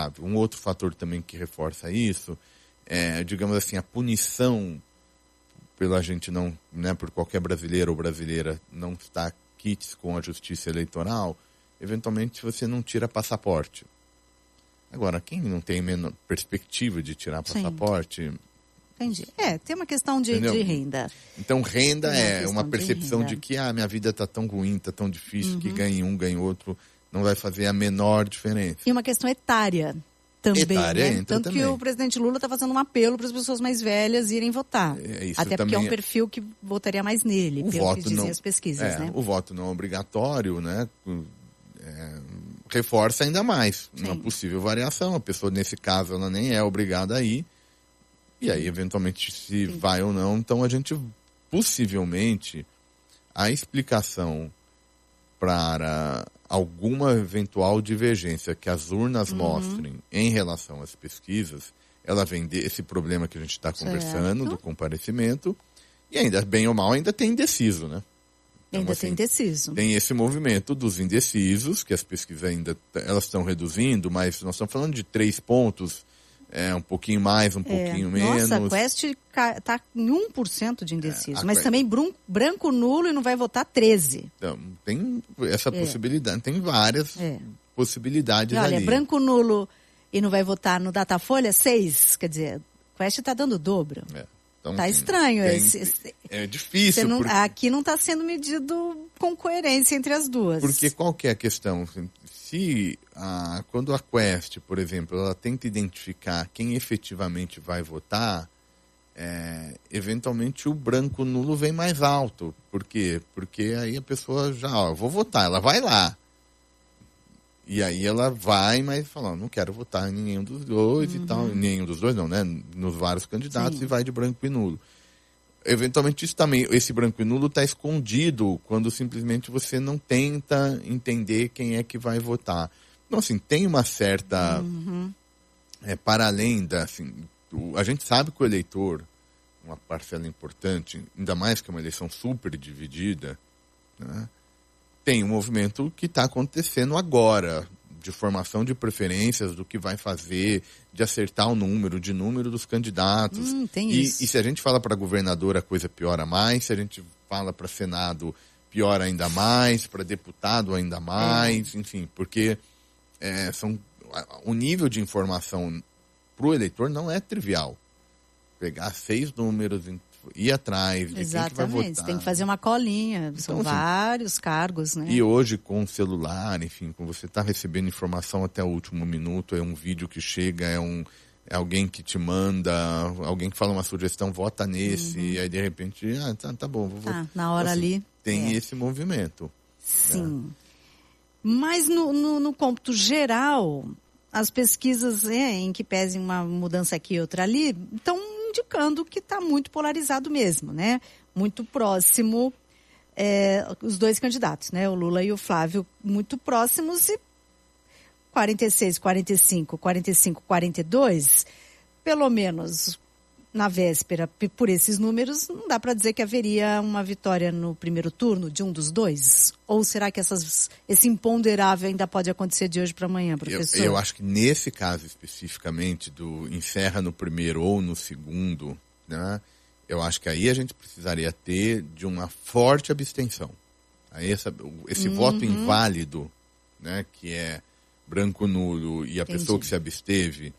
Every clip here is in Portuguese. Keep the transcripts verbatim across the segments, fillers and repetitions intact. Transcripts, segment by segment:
grave. Um outro fator também que reforça isso é, digamos assim, a punição pela gente não, né, por qualquer brasileiro ou brasileira não estar quites com a justiça eleitoral, eventualmente você não tira passaporte. Agora, quem não tem a menor perspectiva de tirar passaporte... Entendi. É, tem uma questão de, de renda. Então, renda uma é uma percepção de, de que a ah, minha vida está tão ruim, está tão difícil, uhum. que ganhe um, ganhe outro, não vai fazer a menor diferença. E uma questão etária também, etária, né? Tanto também. que o presidente Lula está fazendo um apelo para as pessoas mais velhas irem votar. É, isso Até porque é um perfil que votaria mais nele, o pelo voto que dizem não, as pesquisas, é, né? O voto não obrigatório, né? É, reforça ainda mais Sim. uma possível variação. A pessoa, nesse caso, ela nem é obrigada a ir. E aí, eventualmente, se Sim. vai ou não. Então, a gente, possivelmente, a explicação para alguma eventual divergência que as urnas uhum. mostrem em relação às pesquisas, ela vem desse problema que a gente está conversando, do comparecimento, e ainda, bem ou mal, ainda tem indeciso, né? Então, ainda assim, tem indeciso. Tem esse movimento dos indecisos, que as pesquisas ainda elas estão reduzindo, mas nós estamos falando de três pontos, é, um pouquinho mais, um é, pouquinho menos. Nossa, a Quest está em um por cento de indeciso, é, mas Quest... também brum, branco nulo e não vai votar treze. Então, tem essa é. possibilidade, tem várias é. possibilidades e olha, ali. Branco nulo e não vai votar no Datafolha, seis, quer dizer, Quest está dando o dobro. É. Então, tá estranho. Tem, esse, esse, é difícil. Não, porque... Aqui não está sendo medido com coerência entre as duas. Porque qual que é a questão? Se, a, quando a Quest, por exemplo, ela tenta identificar quem efetivamente vai votar, é, eventualmente o branco nulo vem mais alto. Por quê? Porque aí a pessoa já, ó, eu vou votar, ela vai lá. E aí ela vai, mas fala, não quero votar em nenhum dos dois uhum. e tal. Nenhum dos dois não, né? Nos vários candidatos. Sim. E vai de branco e nulo. Eventualmente isso também, esse branco e nulo está escondido quando simplesmente você não tenta entender quem é que vai votar. Então, assim, tem uma certa... Uhum. É, para além da... Assim, o, a gente sabe que o eleitor, uma parcela importante, ainda mais que é uma eleição super dividida, né? Tem um movimento que está acontecendo agora, de formação de preferências, do que vai fazer, de acertar o número, de número dos candidatos. Hum, tem e, isso. e se a gente fala para governador, a coisa piora mais. Se a gente fala para Senado, piora ainda mais. Para deputado, ainda mais. É. Enfim, porque é, são, o nível de informação para o eleitor não é trivial. Pegar seis números, ir atrás de Exatamente. quem que vai votar. Você tem que fazer uma colinha, então, são assim, vários cargos, né? E hoje com o celular, enfim, com você está recebendo informação até o último minuto, é um vídeo que chega, é, um, é alguém que te manda, alguém que fala uma sugestão, vota nesse, uhum. e aí de repente, ah, tá, tá bom, vou votar. Ah, na hora então, assim, ali. Tem é. esse movimento. Sim. Né? Mas no, no, no cômputo geral, as pesquisas é, em que pesem uma mudança aqui e outra ali, estão indicando que está muito polarizado mesmo, né? Muito próximo, é, os dois candidatos, né? O Lula e o Flávio, muito próximos, e quarenta e seis, quarenta e cinco, quarenta e cinco, quarenta e dois, pelo menos na véspera, por esses números, não dá para dizer que haveria uma vitória no primeiro turno de um dos dois? Ou será que essas, esse imponderável ainda pode acontecer de hoje para amanhã, professor? Eu, eu acho que nesse caso especificamente do encerra no primeiro ou no segundo, né? Eu acho que aí a gente precisaria ter de uma forte abstenção. Aí essa, esse uhum. voto inválido, né, que é branco nulo e a Entendi. pessoa que se absteve,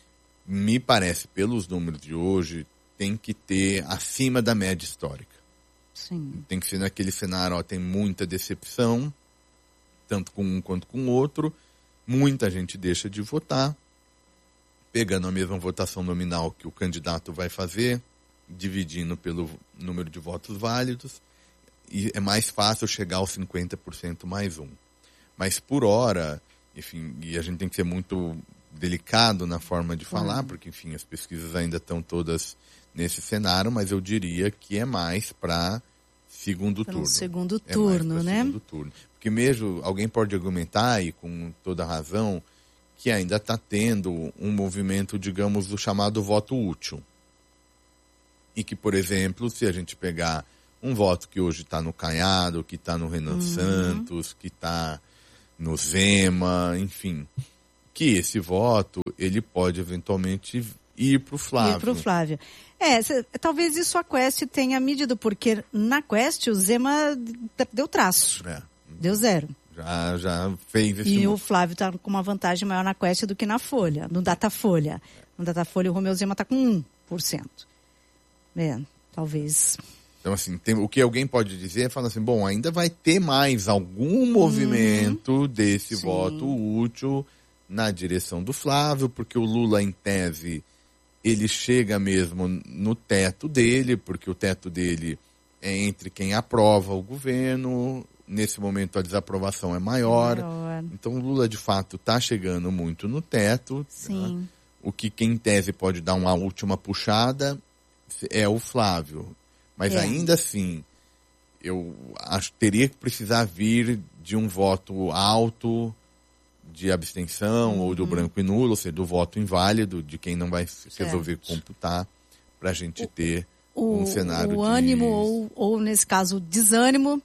me parece, pelos números de hoje, tem que ter acima da média histórica. Sim. Tem que ser naquele cenário, ó, tem muita decepção, tanto com um quanto com o outro, muita gente deixa de votar, pegando a mesma votação nominal que o candidato vai fazer, dividindo pelo número de votos válidos, e é mais fácil chegar aos cinquenta por cento mais um. Mas por hora, enfim, e a gente tem que ser muito delicado na forma de falar, uhum. porque, enfim, as pesquisas ainda estão todas nesse cenário, mas eu diria que é mais para segundo turno. segundo turno, é né? Segundo turno. Porque mesmo alguém pode argumentar, e com toda razão, que ainda está tendo um movimento, digamos, do chamado voto útil. E que, por exemplo, se a gente pegar um voto que hoje está no Caiado, que está no Renan uhum. Santos, que está no Zema, enfim, que esse voto ele pode eventualmente ir para o Flávio. Ir para o Flávio. É, cê, talvez isso a Quest tenha medido, porque na Quest o Zema deu traço, é. Deu zero. Já, já fez esse... E o Flávio está com uma vantagem maior na Quest do que na Folha, no Datafolha. No Datafolha o Romeu Zema está com um por cento. É, talvez... Então, assim, tem, o que alguém pode dizer é falar assim, bom, ainda vai ter mais algum movimento uhum. desse Sim. voto útil na direção do Flávio, porque o Lula, em tese, ele chega mesmo no teto dele, porque o teto dele é entre quem aprova o governo, nesse momento a desaprovação é maior, maior. Então o Lula, de fato, está chegando muito no teto. Sim. Né? O que, quem, em tese, pode dar uma última puxada é o Flávio. Mas é. ainda assim, eu acho que teria que precisar vir de um voto alto de abstenção uhum. ou do branco e nulo, ou seja, do voto inválido, de quem não vai certo. resolver computar, para a gente ter o, um cenário o de... ânimo, ou, ou nesse caso, o desânimo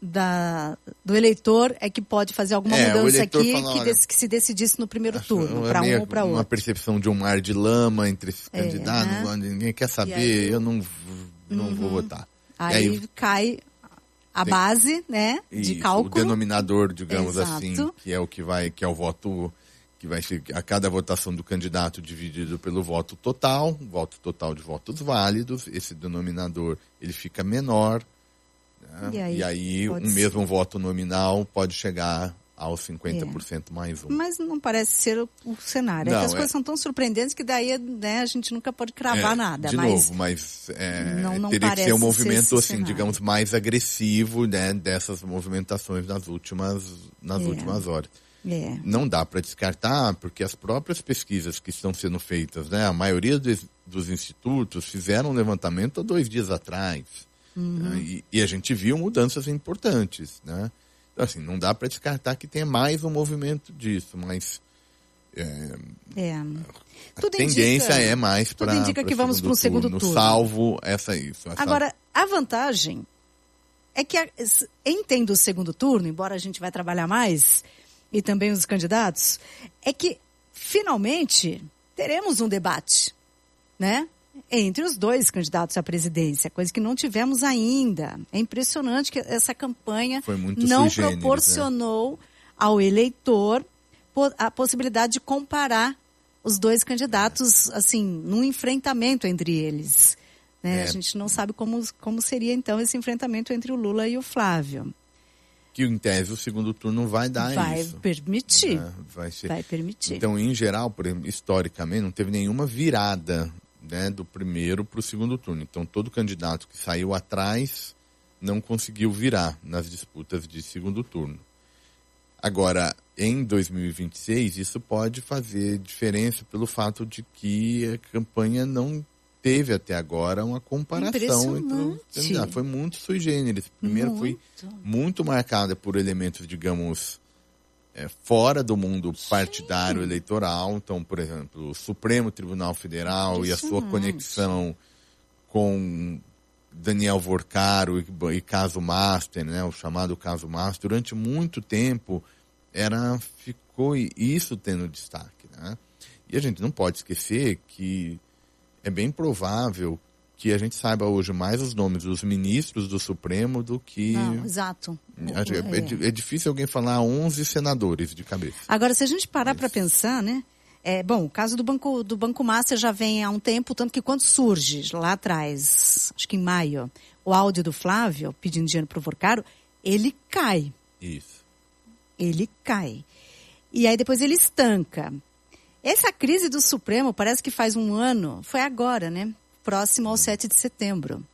da, do eleitor é que pode fazer alguma é, mudança aqui fala, que, olha, desse, que se decidisse no primeiro turno, para um ou para outro. Uma percepção de um mar de lama entre esses é, candidatos, né? Ninguém quer saber, aí, eu não... não uhum. vou votar. Aí, aí cai a tem, base, né, de isso, cálculo. O denominador, digamos Exato. assim, que é o que vai, que é o voto, que vai ser a cada votação do candidato dividido pelo voto total, voto total de votos válidos, esse denominador, ele fica menor, né? E aí, e aí um ser. mesmo voto nominal pode chegar aos cinquenta por cento é. mais um. Mas não parece ser o, o cenário. Não, é que as é... coisas são tão surpreendentes que daí, né, a gente nunca pode cravar é, nada. De mas novo, mas é, não, não teria que ser um movimento, ser assim, cenário. digamos, mais agressivo, né, dessas movimentações nas últimas, nas é. últimas horas. É. Não dá para descartar, porque as próprias pesquisas que estão sendo feitas, né, a maioria dos, dos institutos fizeram um levantamento há dois dias atrás. Uhum. Né, e, e a gente viu mudanças importantes, né? Então, assim, não dá para descartar que tenha mais um movimento disso, mas é, é. a tudo tendência indica, é mais para tudo indica que vamos para o segundo turno, salvo essa isso. Essa... Agora, a vantagem é que, a, entendo o segundo turno, embora a gente vai trabalhar mais, e também os candidatos, é que, finalmente, teremos um debate, né? Entre os dois candidatos à presidência, coisa que não tivemos ainda. É impressionante que essa campanha não proporcionou, né, ao eleitor a possibilidade de comparar os dois candidatos, é. assim, num enfrentamento entre eles. Né? É. A gente não sabe como, como seria, então, esse enfrentamento entre o Lula e o Flávio. Que, em tese, o segundo turno vai dar vai isso. Permitir. Né? Vai ser. Vai permitir. Então, em geral, por exemplo, historicamente, não teve nenhuma virada, né, do primeiro para o segundo turno. Então, todo candidato que saiu atrás não conseguiu virar nas disputas de segundo turno. Agora, em dois mil e vinte e seis, isso pode fazer diferença pelo fato de que a campanha não teve até agora uma comparação entre os candidatos. Foi muito sui generis. Primeiro muito. foi muito marcada por elementos, digamos, É, fora do mundo partidário Sim. eleitoral. Então, por exemplo, o Supremo Tribunal Federal e a sua conexão com Daniel Vorcaro e, e caso Master, né, o chamado caso Master, durante muito tempo era, ficou isso tendo destaque. Né? E a gente não pode esquecer que é bem provável que a gente saiba hoje mais os nomes dos ministros do Supremo do que... Não, exato. É, é, é difícil alguém falar onze senadores de cabeça. Agora, se a gente parar Mas... para pensar, né? É, bom, o caso do Banco, do Banco Master já vem há um tempo, tanto que quando surge lá atrás, acho que em maio, o áudio do Flávio pedindo dinheiro para o Vorcaro, ele cai. Isso. Ele cai. E aí depois ele estanca. Essa crise do Supremo parece que faz um ano, foi agora, né? Próximo ao sete de setembro.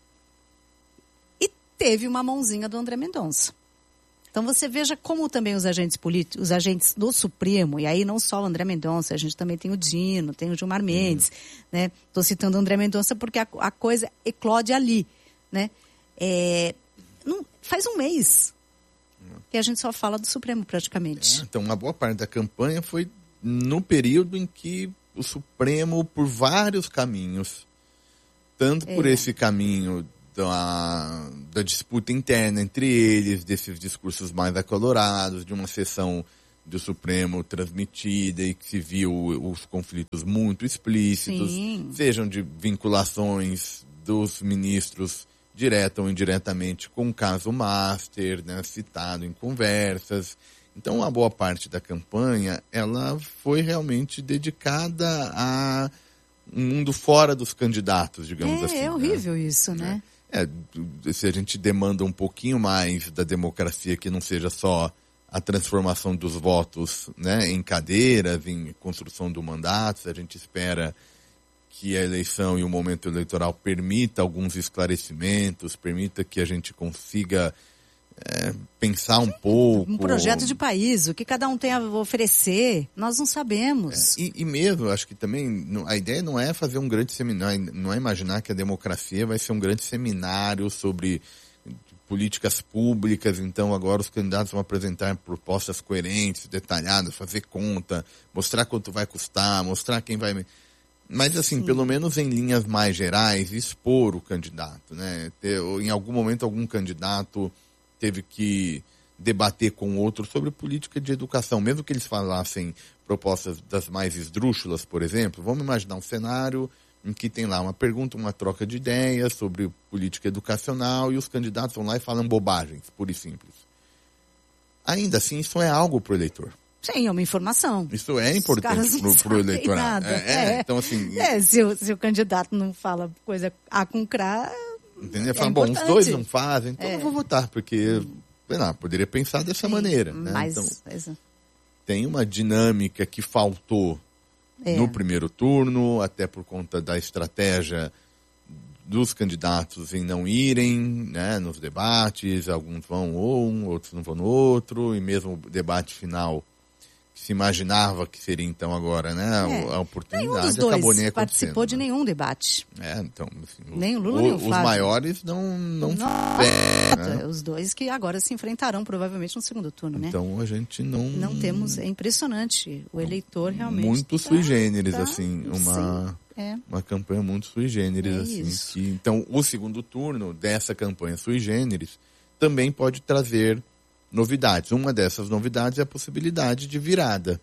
E teve uma mãozinha do André Mendonça. Então você veja como também os agentes políticos, os agentes do Supremo, e aí não só o André Mendonça, a gente também tem o Dino, tem o Gilmar Mendes, uhum. né? Estou citando o André Mendonça porque a, a coisa eclode ali, né? É, não, faz um mês uhum. que a gente só fala do Supremo praticamente. É, então uma boa parte da campanha foi no período em que o Supremo, por vários caminhos, tanto por é. esse caminho da, da disputa interna entre eles, desses discursos mais acalorados, de uma sessão do Supremo transmitida e que se viu os conflitos muito explícitos, Sim. sejam de vinculações dos ministros direta ou indiretamente com o caso Master, né, citado em conversas. Então, uma boa parte da campanha, ela foi realmente dedicada a um mundo fora dos candidatos, digamos é, assim. É horrível, né? Isso, né? É, é, se a gente demanda um pouquinho mais da democracia, que não seja só a transformação dos votos, né, em cadeiras, em construção do mandato, se a gente espera que a eleição e o momento eleitoral permita alguns esclarecimentos, permita que a gente consiga é, pensar um pouco. Um projeto de país, o que cada um tem a oferecer, nós não sabemos. É, e, e mesmo, acho que também, a ideia não é fazer um grande seminário, não é imaginar que a democracia vai ser um grande seminário sobre políticas públicas, então agora os candidatos vão apresentar propostas coerentes, detalhadas, fazer conta, mostrar quanto vai custar, mostrar quem vai... Mas, assim, Sim. pelo menos em linhas mais gerais, expor o candidato, né? Ter, em algum momento, algum candidato teve que debater com outro sobre política de educação. Mesmo que eles falassem propostas das mais esdrúxulas, por exemplo, vamos imaginar um cenário em que tem lá uma pergunta, uma troca de ideias sobre política educacional e os candidatos vão lá e falam bobagens, pura e simples. Ainda assim, isso é algo para o eleitor. Sim, é uma informação. Isso é importante para o eleitorado. É, é, é, então, assim, é, se, o, se o candidato não fala coisa A com crá, entendeu? É fala, bom, os dois não fazem, então é. eu vou votar, porque, sei lá, poderia pensar dessa Sim, maneira. Né? Mas, então, mas... tem uma dinâmica que faltou é. no primeiro turno, até por conta da estratégia dos candidatos em não irem, né, nos debates, alguns vão um, outros não vão no outro, e mesmo o debate final se imaginava que seria então agora, né, é. a oportunidade acabou nem acontecendo. Participou de né? nenhum debate. É, então, assim, nem o Lula o, nem o os Flávio. maiores não não, não é, né? Os dois que agora se enfrentarão provavelmente no segundo turno, né? Então a gente não não temos, é impressionante, o eleitor realmente muito tá, sui generis tá, assim, uma é. uma campanha muito sui generis é assim, isso. que então o segundo turno dessa campanha sui generis também pode trazer novidades. Uma dessas novidades é a possibilidade de virada.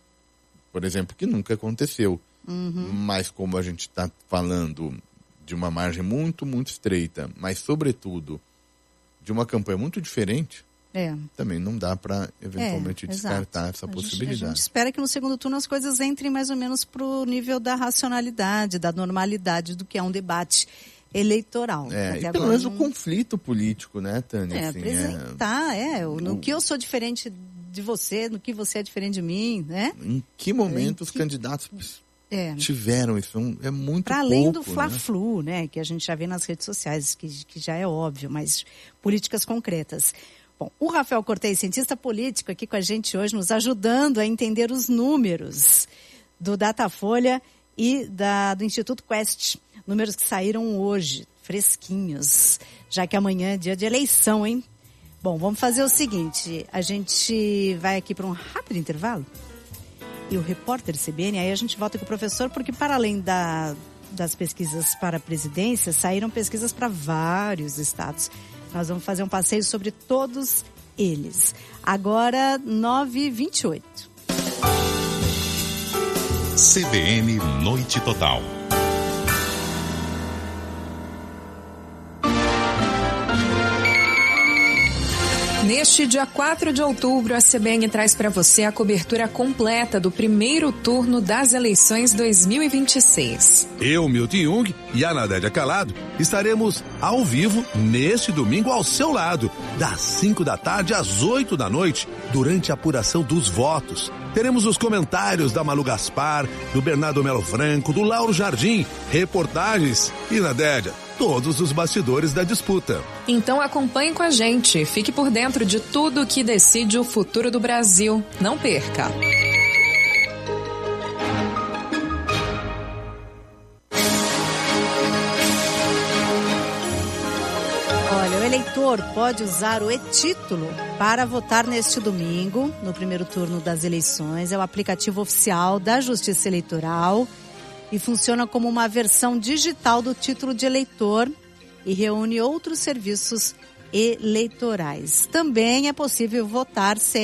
Por exemplo, que nunca aconteceu. Uhum. Mas como a gente está falando de uma margem muito, muito estreita, mas, sobretudo, de uma campanha muito diferente, é. também não dá para, eventualmente, é, descartar essa a possibilidade. Gente, a gente espera que no segundo turno as coisas entrem mais ou menos para o nível da racionalidade, da normalidade do que é um debate eleitoral. É, e pelo menos não... o conflito político, né, Tânia? É, assim, apresentar, é, é no o... que eu sou diferente de você, no que você é diferente de mim, né? Em que momento em os que... candidatos é. tiveram isso? É muito Para além pouco, do Fla-Flu, né? né? Que a gente já vê nas redes sociais, que, que já é óbvio, mas políticas concretas. Bom, o Rafael Cortez, cientista político, aqui com a gente hoje, nos ajudando a entender os números do Datafolha e da, do Instituto Quest. Números que saíram hoje, fresquinhos, já que amanhã é dia de eleição, hein? Bom, vamos fazer o seguinte, a gente vai aqui para um rápido intervalo e o repórter C B N, aí a gente volta com o professor, porque para além da, das pesquisas para a presidência, saíram pesquisas para vários estados. Nós vamos fazer um passeio sobre todos eles. Agora, nove e vinte e oito. C B N Noite Total. Neste dia quatro de outubro, a C B N traz para você a cobertura completa do primeiro turno das eleições dois mil e vinte e seis. Eu, Milton Jung e a Nadélia Calado estaremos ao vivo neste domingo ao seu lado, das cinco da tarde às oito da noite, durante a apuração dos votos. Teremos os comentários da Malu Gaspar, do Bernardo Melo Franco, do Lauro Jardim, reportagens e, Nadélia, todos os bastidores da disputa. Então acompanhe com a gente, fique por dentro de tudo que decide o futuro do Brasil. Não perca! Olha, o eleitor pode usar o e-título para votar neste domingo, no primeiro turno das eleições. É o aplicativo oficial da Justiça Eleitoral e funciona como uma versão digital do título de eleitor e reúne outros serviços eleitorais. Também é possível votar sem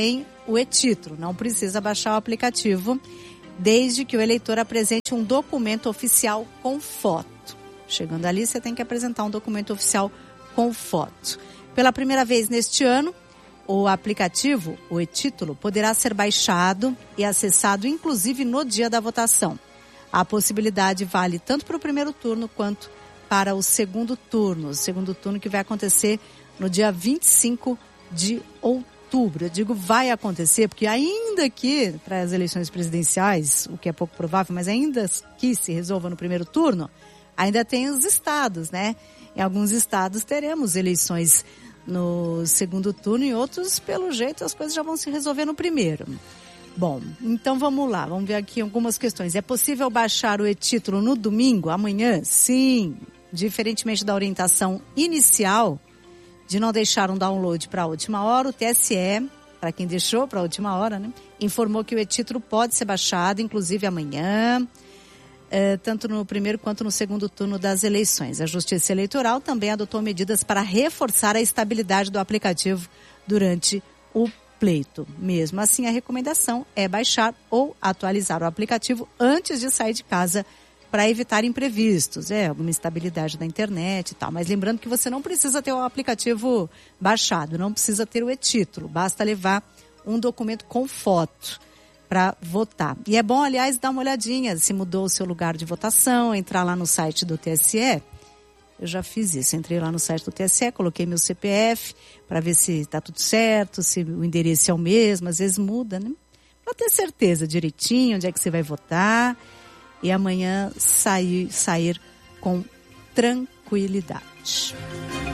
o e-título, não precisa baixar o aplicativo, desde que o eleitor apresente um documento oficial com foto. Chegando ali, você tem que apresentar um documento oficial com foto. Pela primeira vez neste ano, o aplicativo, o e-título, poderá ser baixado e acessado, inclusive no dia da votação. A possibilidade vale tanto para o primeiro turno quanto para o segundo turno. O segundo turno que vai acontecer no dia vinte e cinco de outubro. Eu digo vai acontecer, porque ainda que para as eleições presidenciais, o que é pouco provável, mas ainda que se resolva no primeiro turno, ainda tem os estados, né? Em alguns estados teremos eleições no segundo turno e outros, pelo jeito, as coisas já vão se resolver no primeiro. Bom, então vamos lá, vamos ver aqui algumas questões. É possível baixar o e-título no domingo, amanhã? Sim, diferentemente da orientação inicial de não deixar um download para a última hora, o T S E, para quem deixou para a última hora, né, informou que o e-título pode ser baixado, inclusive amanhã, eh, tanto no primeiro quanto no segundo turno das eleições. A Justiça Eleitoral também adotou medidas para reforçar a estabilidade do aplicativo durante o pleito. Mesmo assim, a recomendação é baixar ou atualizar o aplicativo antes de sair de casa para evitar imprevistos, é, alguma instabilidade da internet e tal. Mas lembrando que você não precisa ter o aplicativo baixado, não precisa ter o e-título, basta levar um documento com foto para votar. E é bom, aliás, dar uma olhadinha se mudou o seu lugar de votação, entrar lá no site do T S E. Eu já fiz isso, entrei lá no site do T S E, coloquei meu C P F para ver se está tudo certo, se o endereço é o mesmo, às vezes muda, né? Para ter certeza direitinho onde é que você vai votar e amanhã sair, sair com tranquilidade.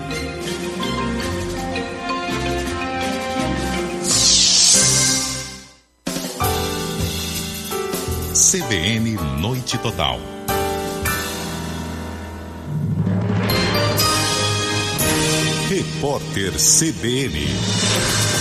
C B N Noite Total. Repórter C B N.